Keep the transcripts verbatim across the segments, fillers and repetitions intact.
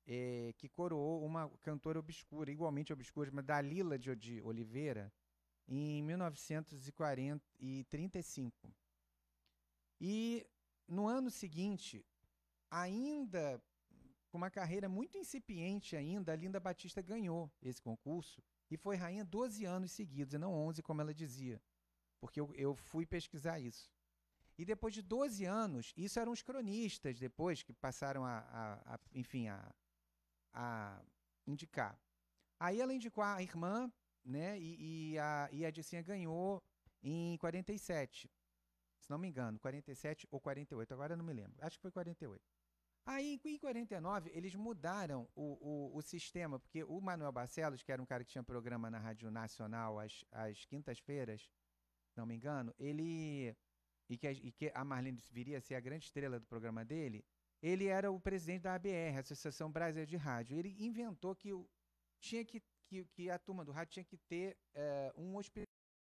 é, que coroou uma cantora obscura, igualmente obscura, mas Dalila de, de Oliveira, em mil novecentos e trinta e cinco. E no ano seguinte, ainda com uma carreira muito incipiente ainda, a Linda Batista ganhou esse concurso e foi rainha doze anos seguidos, e não onze, como ela dizia, porque eu, eu fui pesquisar isso. E depois de doze anos, isso eram os cronistas depois que passaram a, a, a enfim, a, a indicar. Aí ela indicou a irmã, né? E, e a, e a Dicinha ganhou em quarenta e sete, se não me engano, quarenta e sete ou quarenta e oito, agora eu não me lembro. Acho que foi quarenta e oito. Aí, em quarenta e nove, eles mudaram o, o, o sistema, porque o Manuel Barcelos, que era um cara que tinha programa na Rádio Nacional às, às quintas-feiras, não me engano, ele. E que, a, e que a Marlene viria a ser a grande estrela do programa dele, ele era o presidente da A B R, Associação Brasileira de Rádio. Ele inventou que, o, tinha que, que, que a turma do rádio tinha que ter é, um hospital.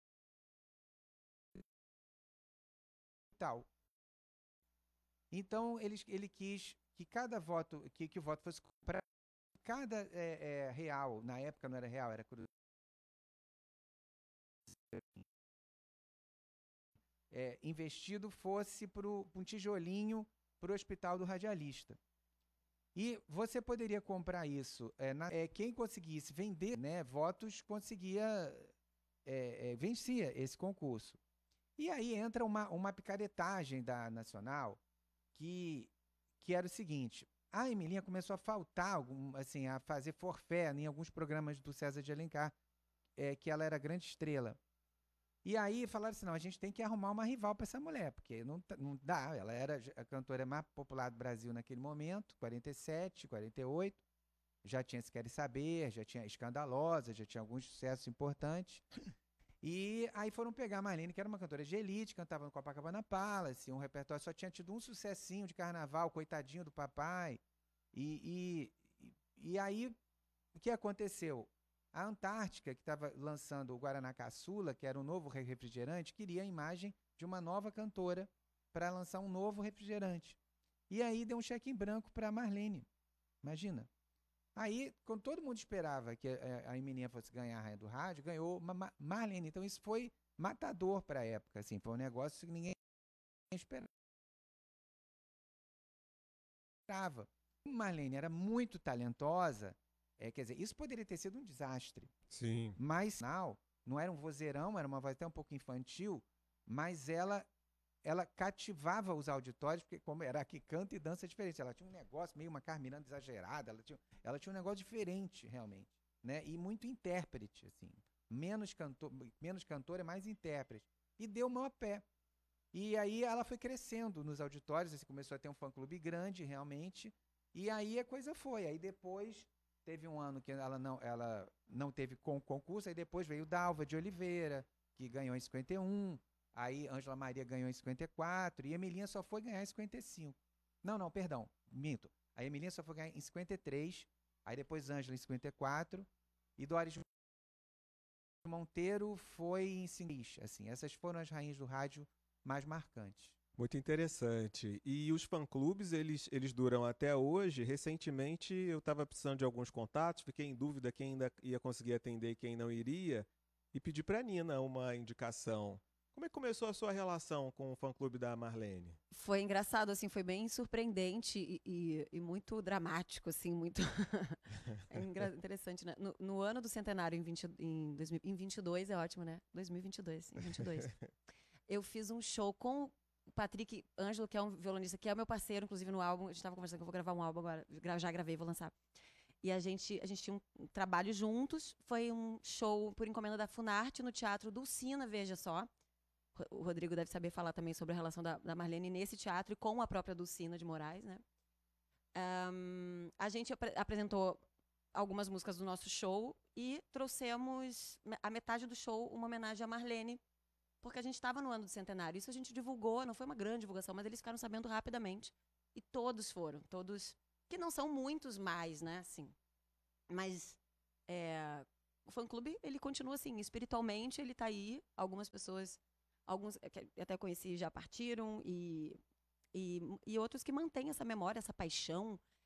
Então, ele, ele quis que cada voto, que, que o voto fosse para cada é, é, real, na época não era real, era cruzeiro, é, investido fosse para um tijolinho para o hospital do radialista. E você poderia comprar isso. É, na, é, quem conseguisse vender, né, votos conseguia, é, é, vencia esse concurso. E aí entra uma, uma picaretagem da Nacional que, que era o seguinte: a Emilinha começou a faltar, algum, assim, a fazer forfé em alguns programas do César de Alencar, é, que ela era grande estrela. E aí falaram assim: não, a gente tem que arrumar uma rival para essa mulher, porque não, não dá. Ela era a cantora mais popular do Brasil naquele momento, quarenta e sete, quarenta e oito. Já tinha Se Querem Saber, já tinha Escandalosa, já tinha alguns sucessos importantes. E aí foram pegar a Marlene, que era uma cantora de elite, cantava no Copacabana Palace, um repertório, só tinha tido um sucessinho de carnaval, Coitadinho do Papai. E, e, e aí, o que aconteceu? A Antártica, que estava lançando o Guaraná Caçula, que era um novo refrigerante, queria a imagem de uma nova cantora para lançar um novo refrigerante. E aí deu um cheque em branco para a Marlene. Imagina. Aí, quando todo mundo esperava que a, a Emilinha fosse ganhar a Rainha do Rádio, ganhou uma Marlene. Então isso foi matador para a época, assim, foi um negócio que ninguém esperava. Marlene era muito talentosa, é, quer dizer, isso poderia ter sido um desastre. Sim. Mas não, não era um vozeirão, era uma voz até um pouco infantil, mas ela ela cativava os auditórios, porque como era que canta e dança diferente, ela tinha um negócio meio uma Carmiranda exagerada, ela tinha, ela tinha um negócio diferente realmente, né? E muito intérprete, assim, menos cantor, menos cantora, mais intérprete. E deu maior pé. E aí ela foi crescendo nos auditórios, assim, começou a ter um fã-clube grande realmente, e aí a coisa foi. Aí depois teve um ano que ela não, ela não teve com, concurso, aí depois veio Dalva de Oliveira, que ganhou em cinquenta e um, aí Ângela Maria ganhou em cinquenta e quatro, e Emilinha só foi ganhar em cinquenta e cinco. Não, não, perdão, minto. A Emilinha só foi ganhar em cinquenta e três, aí depois Ângela em cinquenta e quatro, e Doris Monteiro foi em cinquenta, assim, essas foram as rainhas do rádio mais marcantes. Muito interessante. E os fã-clubes, eles, eles duram até hoje. Recentemente eu estava precisando de alguns contatos, fiquei em dúvida quem ainda ia conseguir atender e quem não iria, e pedi para a Nina uma indicação. Como é que começou a sua relação com o fã-clube da Marlene? Foi engraçado, assim, foi bem surpreendente e, e- e muito dramático, assim, muito. É engra- interessante, né? No, no ano do centenário, em, vinte, em, dois mil, em vinte e dois, é ótimo, né? dois mil e vinte e dois, em vinte e dois. Eu fiz um show com o Patrick Ângelo, que é um violonista, que é o meu parceiro, inclusive, no álbum. A gente estava conversando que eu vou gravar um álbum agora. gra- Já gravei, vou lançar. E a gente, a gente tinha um trabalho juntos. Foi um show por encomenda da Funarte no Teatro Dulcina, veja só. O Rodrigo deve saber falar também sobre a relação da, da Marlene nesse teatro e com a própria Dulcina de Moraes, né? Um, a gente apre apresentou algumas músicas do nosso show e trouxemos a metade do show uma homenagem a Marlene, porque a gente estava no ano do centenário. Isso a gente divulgou, não foi uma grande divulgação, mas eles ficaram sabendo rapidamente. E todos foram, todos, que não são muitos mais, né, assim. Mas é, o fã-clube, ele continua assim, espiritualmente ele tá aí. Algumas pessoas, alguns que até conheci já partiram e, e, e outros que mantêm essa memória, essa paixão.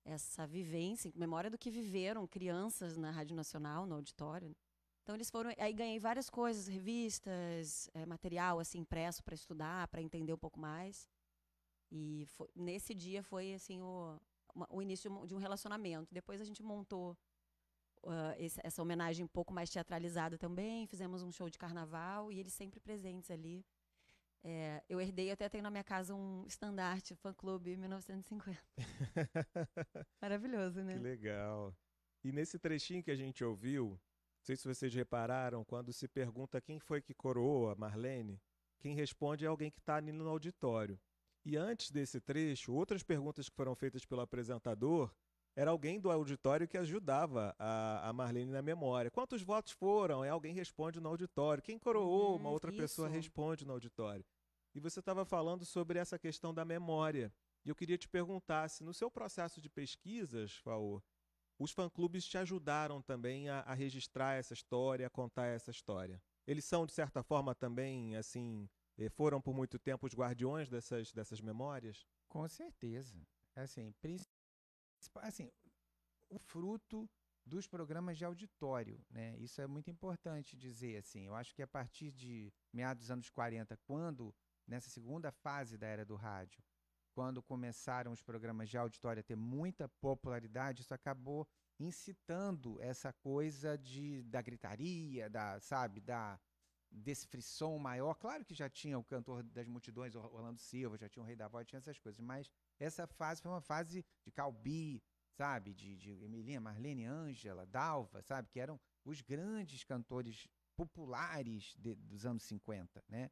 essa vivência, memória do que viveram crianças na Rádio Nacional, no auditório. Então eles foram, aí ganhei várias coisas, revistas, é, material assim impresso para estudar, para entender um pouco mais. E foi, nesse dia foi assim o, uma, o início de um, de um relacionamento. Depois a gente montou uh, esse, essa homenagem um pouco mais teatralizada também, fizemos um show de carnaval e eles sempre presentes ali. É, eu herdei, até tenho na minha casa um estandarte, fã-clube mil novecentos e cinquenta. Maravilhoso, né? Que legal. E nesse trechinho que a gente ouviu, não sei se vocês repararam, quando se pergunta quem foi que coroou a Marlene, quem responde é alguém que está ali no auditório. E antes desse trecho, outras perguntas que foram feitas pelo apresentador, era alguém do auditório que ajudava a, a Marlene na memória. Quantos votos foram? É alguém responde no auditório. Quem coroou? Hum, Uma outra isso. pessoa responde no auditório. E você estava falando sobre essa questão da memória. E eu queria te perguntar se no seu processo de pesquisas, Faô, os fã-clubes te ajudaram também a, a registrar essa história, a contar essa história. Eles são, de certa forma, também, assim, foram por muito tempo os guardiões dessas, dessas memórias? Com certeza. Assim, princi- assim, o fruto dos programas de auditório, né? Isso é muito importante dizer, assim. Eu acho que a partir de meados dos anos quarenta, quando, nessa segunda fase da era do rádio, quando começaram os programas de auditório a ter muita popularidade, isso acabou incitando essa coisa de, da gritaria, da, sabe, da, desse frisson maior. Claro que já tinha o cantor das multidões, Orlando Silva, já tinha o Rei da Voz, tinha essas coisas, mas essa fase foi uma fase de Calbi, sabe, de, de Emilinha, Marlene, Ângela, Dalva, sabe, que eram os grandes cantores populares de, dos anos cinquenta, né?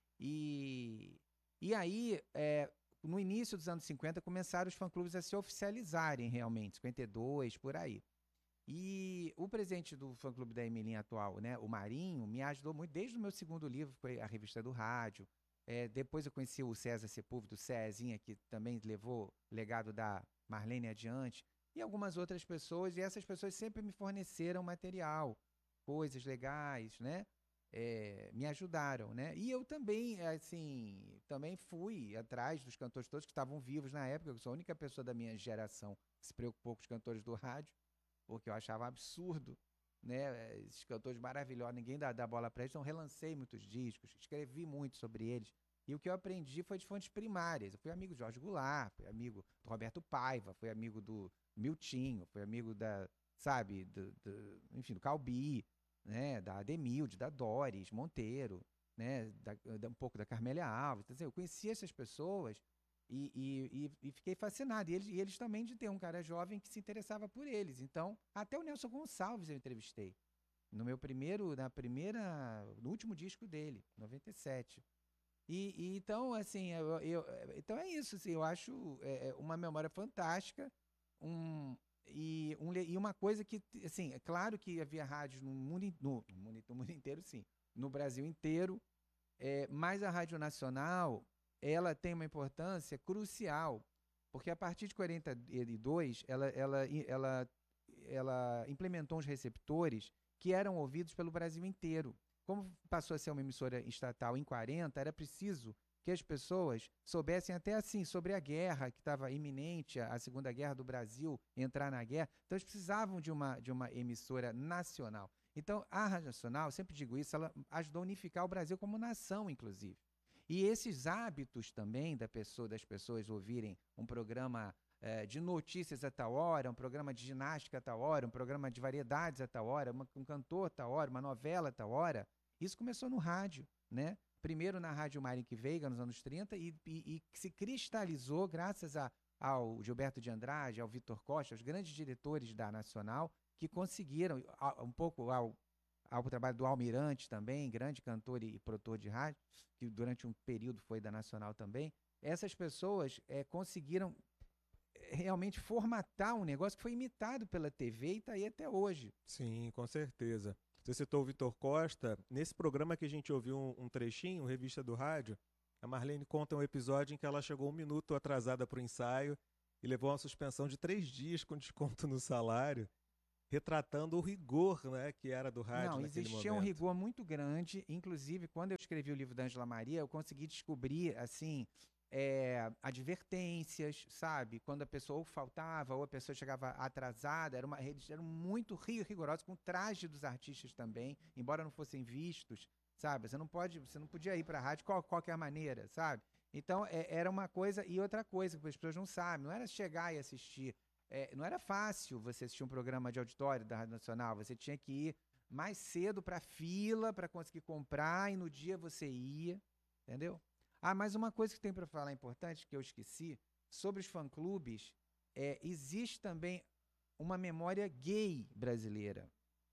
E, e aí, é, no início dos anos cinquenta, começaram os fã-clubes a se oficializarem realmente, cinquenta e dois, por aí. E o presidente do fã-clube da Emilinha atual, né, o Marinho, me ajudou muito desde o meu segundo livro, foi a Revista do Rádio. É, depois eu conheci o César Sepúlveda, do Cezinha, que também levou o legado da Marlene adiante, e algumas outras pessoas, e essas pessoas sempre me forneceram material, coisas legais, né? É, me ajudaram, né? E eu também, assim, também fui atrás dos cantores todos que estavam vivos na época. Eu sou a única pessoa da minha geração que se preocupou com os cantores do rádio, porque eu achava absurdo, né? Esses cantores maravilhosos, ninguém dá, dá bola para eles. Então, relancei muitos discos, escrevi muito sobre eles. E o que eu aprendi foi de fontes primárias. Eu fui amigo de Jorge Goulart, fui amigo do Roberto Paiva, fui amigo do Miltinho, fui amigo da, sabe, do, do, enfim, do Calbi, né, da Ademilde, da Doris Monteiro, né, da, da, um pouco da Carmélia Alves. Então, assim, eu conheci essas pessoas e, e, e, e fiquei fascinado. E eles, e eles também de ter um cara jovem que se interessava por eles. Então, até o Nelson Gonçalves eu entrevistei. No meu primeiro, na primeira, no último disco dele, noventa e sete. E, e então, assim, eu, eu, então é isso, assim, eu acho é, uma memória fantástica, um, e, um, e uma coisa que, assim, é claro que havia rádios no mundo, no, no, mundo, no mundo inteiro, sim, no Brasil inteiro, é, mas a Rádio Nacional, ela tem uma importância crucial, porque a partir de quarenta e dois, ela, ela, ela, ela implementou uns receptores que eram ouvidos pelo Brasil inteiro. Como passou a ser uma emissora estatal em quarenta, era preciso que as pessoas soubessem até assim sobre a guerra que estava iminente, a Segunda Guerra do Brasil, entrar na guerra. Então eles precisavam de uma, de uma emissora nacional. Então a Rádio Nacional, sempre digo isso, ela ajudou a unificar o Brasil como nação, inclusive. E esses hábitos também da pessoa, das pessoas ouvirem um programa eh, de notícias a tal hora, um programa de ginástica a tal hora, um programa de variedades a tal hora, uma, um cantor a tal hora, uma novela a tal hora, isso começou no rádio, né? Primeiro na Rádio Marinque Veiga, nos anos trinta, e, e, e se cristalizou graças a, ao Gilberto de Andrade, ao Vitor Costa, aos grandes diretores da Nacional, que conseguiram, a, um pouco ao, ao trabalho do Almirante também, grande cantor e, e produtor de rádio, que durante um período foi da Nacional também. Essas pessoas é, conseguiram realmente formatar um negócio que foi imitado pela T V e está aí até hoje. Sim, com certeza. Você citou o Vitor Costa. Nesse programa que a gente ouviu um, um trechinho, Revista do Rádio, a Marlene conta um episódio em que ela chegou um minuto atrasada para o ensaio e levou uma suspensão de três dias com desconto no salário, retratando o rigor, né, que era do rádio Não, naquele existia momento. um rigor muito grande. Inclusive, quando eu escrevi o livro da Ângela Maria, eu consegui descobrir, assim, é, advertências, sabe? Quando a pessoa ou faltava ou a pessoa chegava atrasada, era uma, eles eram muito rigorosos com o traje dos artistas também, embora não fossem vistos, sabe? Você não pode, você não podia ir para a rádio de qual, qualquer maneira, sabe? Então, é, era uma coisa, e outra coisa que as pessoas não sabem, não era chegar e assistir, é, não era fácil você assistir um programa de auditório da Rádio Nacional, você tinha que ir mais cedo para a fila para conseguir comprar, e no dia você ia, entendeu? Ah, mais uma coisa que tem para falar importante, que eu esqueci, sobre os fã-clubes, é, existe também uma memória gay brasileira.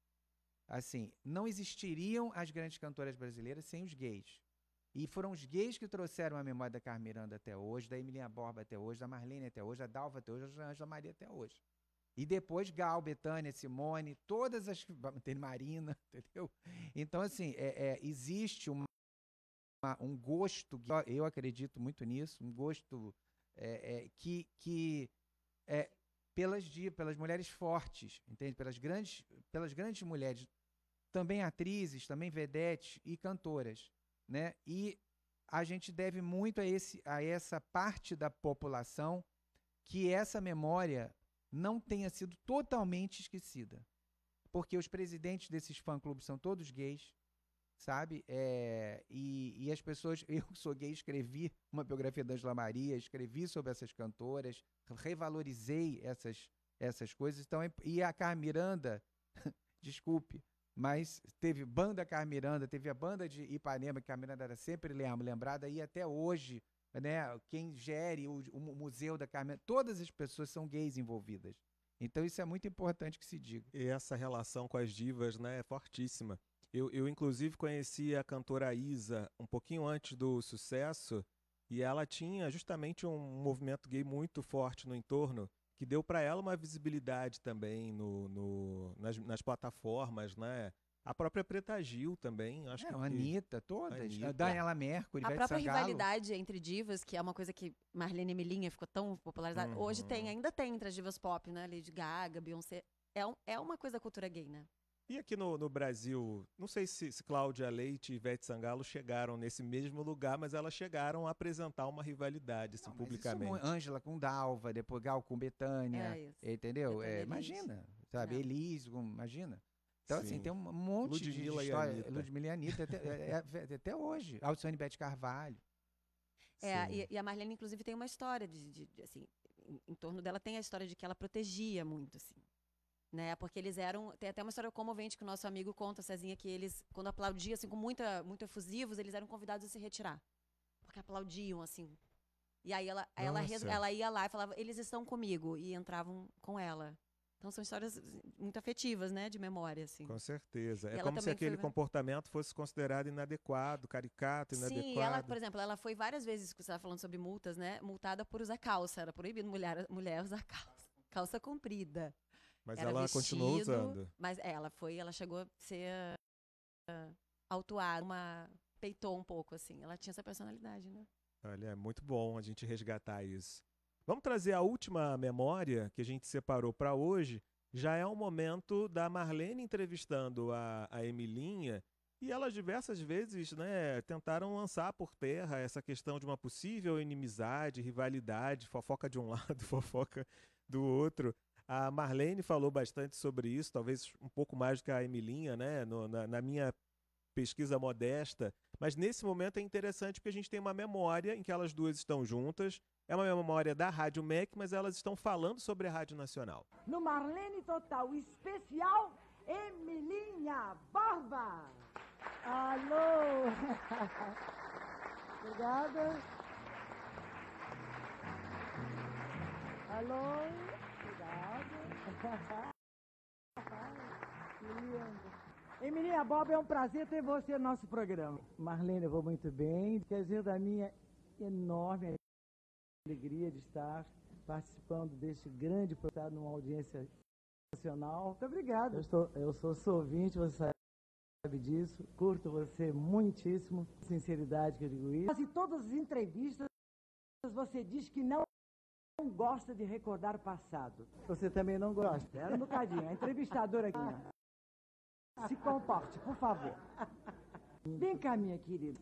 Assim, não existiriam as grandes cantoras brasileiras sem os gays. E foram os gays que trouxeram a memória da Carmen Miranda até hoje, da Emilinha Borba até hoje, da Marlene até hoje, da Dalva até hoje, da Ângela Maria até hoje. E depois Gal, Bethânia, Simone, todas as... Tem Marina, entendeu? Então, assim, é, é, existe uma, uma, um gosto, eu acredito muito nisso, um gosto é, é, que, que é, pelas, pelas mulheres fortes, entende? Pelas grandes, pelas grandes mulheres, também atrizes, também vedetes e cantoras, né? E a gente deve muito a, esse, a essa parte da população que essa memória não tenha sido totalmente esquecida. Porque os presidentes desses fã-clubes são todos gays, sabe? É, e, e as pessoas... Eu que sou gay, escrevi uma biografia da Ângela Maria, escrevi sobre essas cantoras, revalorizei essas, essas coisas. Então, e a Carmen Miranda, desculpe, mas teve banda Carmen Miranda, teve a banda de Ipanema, que a Carmen Miranda era sempre lembrada, e até hoje, né, quem gere o, o museu da Carmen Miranda, todas as pessoas são gays envolvidas. Então isso é muito importante que se diga. E essa relação com as divas, né, é fortíssima. Eu, eu, inclusive, conheci a cantora Isa um pouquinho antes do sucesso, e ela tinha justamente um movimento gay muito forte no entorno, que deu para ela uma visibilidade também no, no, nas, nas plataformas, né? A própria Preta Gil também, acho é, que... A Anitta, todas. Anitta. A Daniela Mercury, A Ivete própria Sangalo. rivalidade entre divas, que é uma coisa que Marlene e Emilinha ficou tão popularizada, Uhum. hoje tem, ainda tem entre as divas pop, né? Lady Gaga, Beyoncé. É, um, é uma coisa da cultura gay, né? E aqui no, no Brasil, não sei se, se Cláudia Leite e Ivete Sangalo chegaram nesse mesmo lugar, mas elas chegaram a apresentar uma rivalidade, assim, Não, publicamente. Ângela com Dalva, depois Gal com Betânia, É isso. entendeu? Bethânia É, Elis. imagina, sabe? Não. Elis, com- imagina. Então, Sim. assim, tem um monte Ludmilla de e história. Anitta. Ludmilla e Anitta, até, é, é, até hoje. Alcione Bete Carvalho. É, Sim. e, e a Marlene, inclusive, tem uma história de, de- de, assim, em, em torno dela tem a história de que ela protegia muito, assim, né? Porque eles eram, tem até uma história comovente que o nosso amigo conta, Cezinha, que eles, quando aplaudiam, assim, com muita, muito efusivos, eles eram convidados a se retirar, porque aplaudiam, assim. E aí ela, aí ela, res- Nossa. ela ia lá e falava, eles estão comigo, e entravam com ela. Então são histórias muito afetivas, né, de memória, assim. Com certeza. E É ela como se também aquele foi- comportamento fosse considerado inadequado, caricato, inadequado. Sim, e ela, por exemplo, ela foi várias vezes, que você estava falando sobre multas, né? Multada por usar calça. Era proibido mulher, mulher usar calça. Calça comprida. Mas Era ela vestido, continuou usando. Mas é, ela foi, ela chegou a ser uh, autuada, uma, peitou um pouco, assim. Ela tinha essa personalidade, né? Olha, é muito bom a gente resgatar isso. Vamos trazer a última memória que a gente separou para hoje. Já é o momento da Marlene entrevistando a, a Emilinha, e elas diversas vezes, né, tentaram lançar por terra essa questão de uma possível inimizade, rivalidade, fofoca de um lado, fofoca do outro. A Marlene falou bastante sobre isso, talvez um pouco mais do que a Emilinha, né, no, na, na minha pesquisa modesta, mas nesse momento é interessante porque a gente tem uma memória em que elas duas estão juntas. É uma memória da Rádio M E C, mas elas estão falando sobre a Rádio Nacional. No Marlene Total especial, Emilinha Borba. Alô! Obrigada. Alô? Obrigada. Que lindo. Emilinha Borba, é um prazer ter você no nosso programa. Marlene, eu vou muito bem. Quer dizer, da minha enorme alegria de estar participando deste grande projeto numa audiência nacional. Muito obrigada. Eu, estou, eu sou sua ouvinte, você sabe disso. Curto você muitíssimo. Sinceridade que eu digo isso. Em todas as entrevistas, você diz que não gosta de recordar o passado. Você também não gosta? Era um bocadinho. A entrevistadora aqui. Se comporte, por favor. Vem cá, minha querida.